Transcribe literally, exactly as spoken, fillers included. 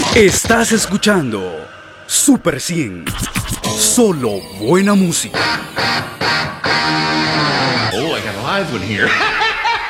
Estás escuchando Super cien. Solo buena música. Oh, I got a live one here.